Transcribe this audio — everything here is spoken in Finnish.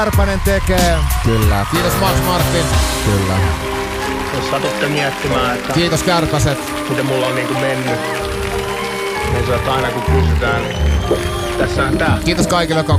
Kärpänen tekee. Kyllä. Kiitos Max Martin. Kyllä. Jos satutte miettimään, että Kiitos Kärpäset. miten mulla on niinku mennyt, niin se on aina kun kysytään. Tässä on tää. Kiitos kaikille, jotka on